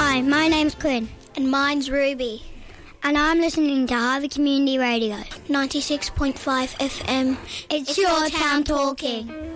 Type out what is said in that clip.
Hi, my name's Quinn. And mine's Ruby. And I'm listening to Harvey Community Radio. 96.5 FM. It's your town talking.